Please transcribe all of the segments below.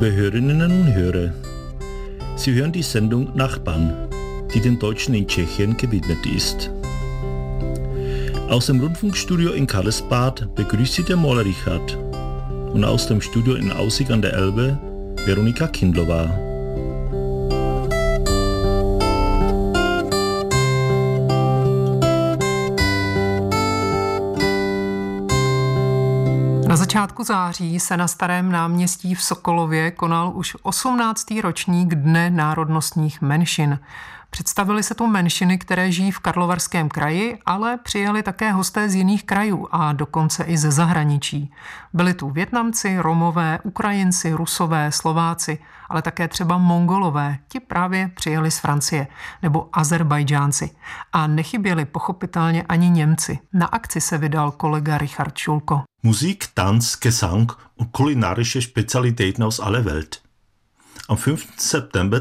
Liebe Hörerinnen und Hörer, Sie hören die Sendung Nachbarn, die den Deutschen in Tschechien gewidmet ist. Aus dem Rundfunkstudio in Karlsbad begrüßt Sie der Maler Richard und aus dem Studio in Aussig an der Elbe Veronika Kindlova. Na začátku září se na Starém náměstí v Sokolově konal už 18. ročník Dne národnostních menšin. Představily se tu menšiny, které žijí v Karlovarském kraji, ale přijeli také hosté z jiných krajů a dokonce i ze zahraničí. Byli tu Vietnamci, Romové, Ukrajinci, Rusové, Slováci, ale také třeba Mongolové, ti právě přijeli z Francie, nebo Azerbajdžánci. A nechyběli pochopitelně ani Němci. Na akci se vydal kolega Richard Schulko. Musik, Tanz, Gesang und kulinarische Spezialitäten aus aller Welt. Am 5. September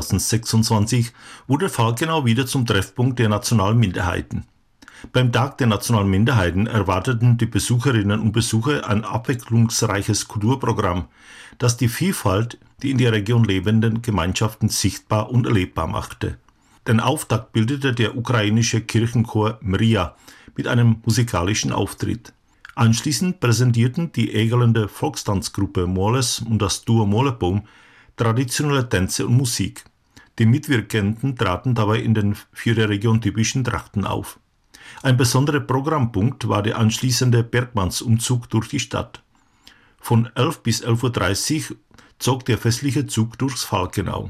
2026 wurde Falkenau wieder zum Treffpunkt der nationalen Minderheiten. Beim Tag der nationalen Minderheiten erwarteten die Besucherinnen und Besucher ein abwechslungsreiches Kulturprogramm, das die Vielfalt, die in der Region lebenden Gemeinschaften sichtbar und erlebbar machte. Den Auftakt bildete der ukrainische Kirchenchor Mria mit einem musikalischen Auftritt. Anschließend präsentierten die Egerländer Volkstanzgruppe Moles und das Duo Molebaum traditionelle Tänze und Musik. Die Mitwirkenden traten dabei in den für die Region typischen Trachten auf. Ein besonderer Programmpunkt war der anschließende Bergmannsumzug durch die Stadt. Von 11 bis 11.30 Uhr zog der festliche Zug durchs Falkenau.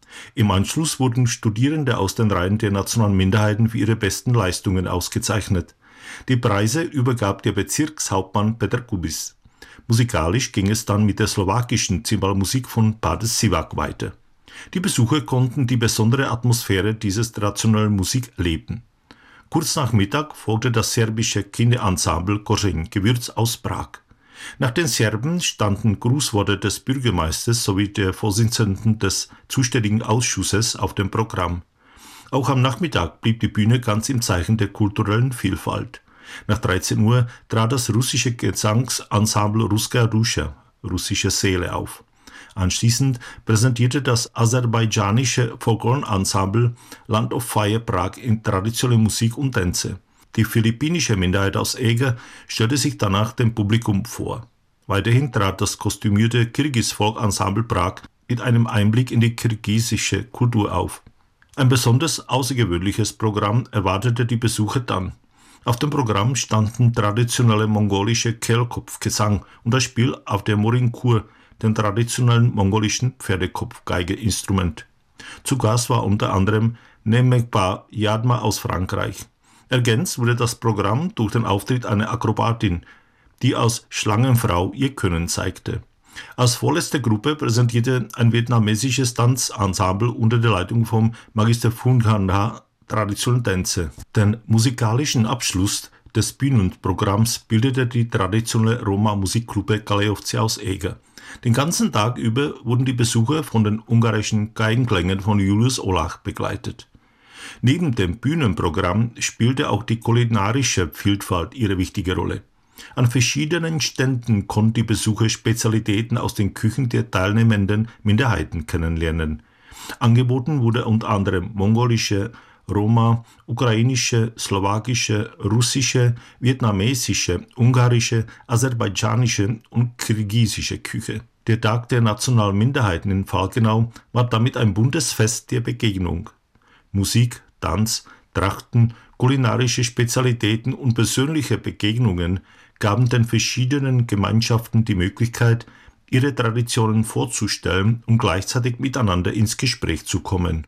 Im Anschluss wurden Studierende aus den Reihen der nationalen Minderheiten für ihre besten Leistungen ausgezeichnet. Die Preise übergab der Bezirkshauptmann Petr Kubis. Musikalisch ging es dann mit der slowakischen Zimbalmusik von Pades Sivak weiter. Die Besucher konnten die besondere Atmosphäre dieses traditionellen Musik erleben. Kurz nach Mittag folgte das serbische Kinderensemble Kořeň, Gewürz aus Prag. Nach den Serben standen Grußworte des Bürgermeisters sowie der Vorsitzenden des zuständigen Ausschusses auf dem Programm. Auch am Nachmittag blieb die Bühne ganz im Zeichen der kulturellen Vielfalt. Nach 13 Uhr trat das russische Gesangsensemble Russkaya Duscha, russische Seele, auf. Anschließend präsentierte das aserbaidschanische Folklorensemble Land of Fire Prag in traditionelle Musik und Tänze. Die philippinische Minderheit aus Eger stellte sich danach dem Publikum vor. Weiterhin trat das kostümierte Kirgis-Volkensemble Prag mit einem Einblick in die kirgisische Kultur auf. Ein besonders außergewöhnliches Programm erwartete die Besucher dann. Auf dem Programm standen traditionelle mongolische Kehlkopfgesang und das Spiel auf der Morinkur, dem traditionellen mongolischen Pferdekopfgeige-Instrument. Zu Gast war unter anderem Nemekba Yadma aus Frankreich. Ergänzt wurde das Programm durch den Auftritt einer Akrobatin, die als Schlangenfrau ihr Können zeigte. Als vorletzte Gruppe präsentierte ein vietnamesisches Tanzensemble unter der Leitung vom Magister Phung Van Na traditionelle Tänze. Den musikalischen Abschluss des Bühnenprogramms bildete die traditionelle Roma-Musikgruppe Kalejovci aus Eger. Den ganzen Tag über wurden die Besucher von den ungarischen Geigenklängen von Julius Olach begleitet. Neben dem Bühnenprogramm spielte auch die kulinarische Vielfalt ihre wichtige Rolle. An verschiedenen Ständen konnten die Besucher Spezialitäten aus den Küchen der teilnehmenden Minderheiten kennenlernen. Angeboten wurde unter anderem mongolische, Roma, ukrainische, slowakische, russische, vietnamesische, ungarische, aserbaidschanische und kirgisische Küche. Der Tag der nationalen Minderheiten in Falkenau war damit ein buntes Fest der Begegnung. Musik, Tanz, Trachten, kulinarische Spezialitäten und persönliche Begegnungen gaben den verschiedenen Gemeinschaften die Möglichkeit, ihre Traditionen vorzustellen und gleichzeitig miteinander ins Gespräch zu kommen.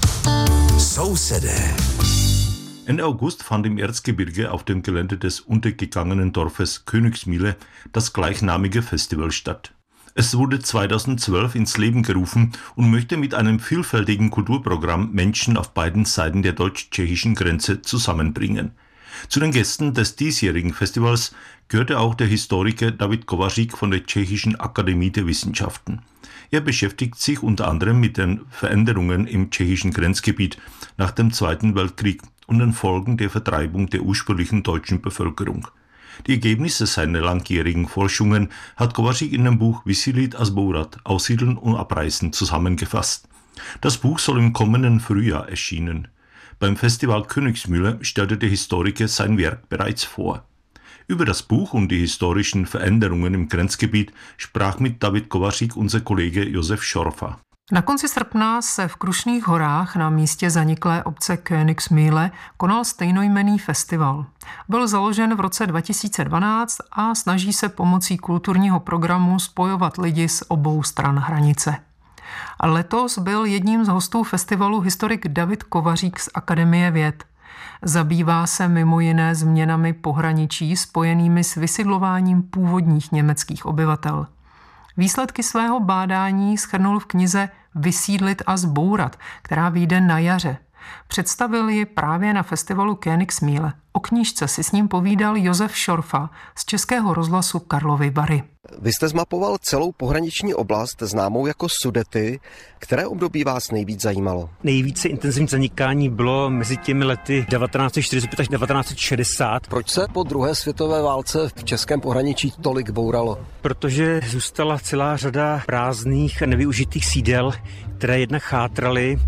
Ende August fand im Erzgebirge auf dem Gelände des untergegangenen Dorfes Königsmühle das gleichnamige Festival statt. Es wurde 2012 ins Leben gerufen und möchte mit einem vielfältigen Kulturprogramm Menschen auf beiden Seiten der deutsch-tschechischen Grenze zusammenbringen. Zu den Gästen des diesjährigen Festivals gehörte auch der Historiker David Kovařík von der Tschechischen Akademie der Wissenschaften. Er beschäftigt sich unter anderem mit den Veränderungen im tschechischen Grenzgebiet nach dem Zweiten Weltkrieg und den Folgen der Vertreibung der ursprünglichen deutschen Bevölkerung. Die Ergebnisse seiner langjährigen Forschungen hat Kovařík in dem Buch Vysídlit a zbourat, Aussiedeln und Abreißen zusammengefasst. Das Buch soll im kommenden Frühjahr erschienen. Beim Festival Königsmühle stellte der Historiker sein Werk bereits vor. Über das Buch und die historischen Veränderungen im Grenzgebiet sprach mit David Kovařík unser Kollege Josef Schorfa. Na konci srpna se v Krušných horách na místě zaniklé obce Königsmühle konal stejnojmenný festival. Byl založen v roce 2012 a snaží se pomocí kulturního programu spojovat lidi z obou stran hranice. A letos byl jedním z hostů festivalu historik David Kovařík z Akademie věd. Zabývá se mimo jiné změnami pohraničí spojenými s vysidlováním původních německých obyvatel. Výsledky svého bádání shrnul v knize Vysídlit a zbourat, která vyjde na jaře. Představil ji právě na festivalu Königsmühle. O knížce si s ním povídal Josef Šorfa z Českého rozhlasu Karlovy Vary. Vy jste zmapoval celou pohraniční oblast, známou jako Sudety. Které období vás nejvíc zajímalo? Nejvíce intenzivní zanikání bylo mezi těmi lety 1945 až 1960. Proč se po druhé světové válce v českém pohraničí tolik bouralo? Protože zůstala celá řada prázdných a nevyužitých sídel, které jednak chátraly,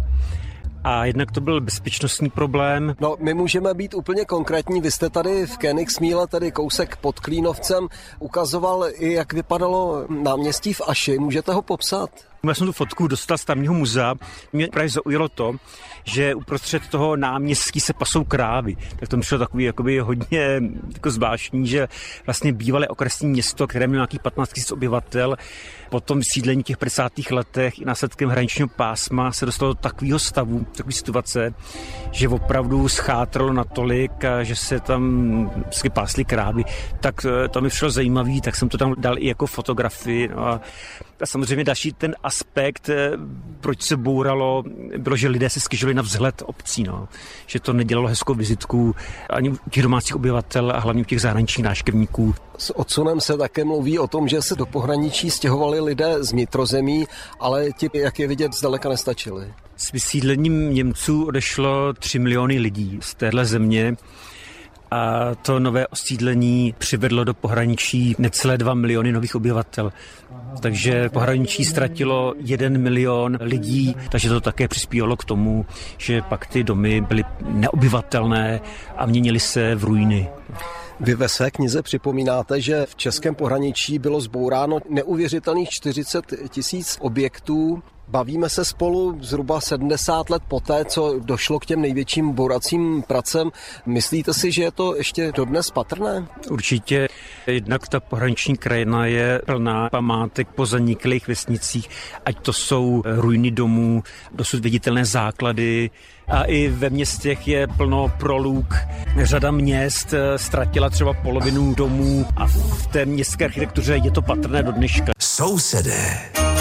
a jednak to byl bezpečnostní problém. No, my můžeme být úplně konkrétní. Vy jste tady v Königsmühle, tady kousek pod Klínovcem, ukazoval i, jak vypadalo náměstí v Aši. Můžete ho popsat? Já jsem tu fotku dostal z tamního muzea. Mě právě zaujalo to, že uprostřed toho náměstí se pasou krávy. Tak to mi šlo takový jakoby hodně jako zvláštní, že vlastně bývalé okresní město, které mělo nějakých 15 000 obyvatel, po tom vysídlení těch 50. letech i následkem hraničního pásma se dostalo do takového stavu, takové situace, že opravdu schátralo natolik, a že se tam pásly krávy. Tak to mi přišlo zajímavý, tak jsem to tam dal i jako fotografii. No a samozřejmě další ten aspekt, proč se bouralo, bylo, že lidé se stěžovali na vzhled obcí, no. Že to nedělalo hezkou vizitku ani u těch domácích obyvatel a hlavně u těch zahraničních návštěvníků. S odsunem se také mluví o tom, že se do pohraničí stěhovali lidé z vnitrozemí, ale ti, jak je vidět, zdaleka nestačili. S vysídlením Němců odešlo 3 miliony lidí z téhle země. A to nové osídlení přivedlo do pohraničí necelé 2 miliony nových obyvatel. Takže pohraničí ztratilo 1 milion lidí, takže to také přispívalo k tomu, že pak ty domy byly neobyvatelné a měnily se v ruiny. Vy ve své knize připomínáte, že v českém pohraničí bylo zbouráno neuvěřitelných 40 000 objektů. Bavíme se spolu zhruba 70 let poté, co došlo k těm největším bouracím pracem. Myslíte si, že je to ještě dodnes patrné? Určitě. Jednak ta pohraniční krajina je plná památek po zaniklých vesnicích, ať to jsou ruiny domů, dosud viditelné základy, a i ve městech je plno prolůk. Řada měst ztratila třeba polovinu domů a v té městské architektuře je to patrné do dneška. Sousedé.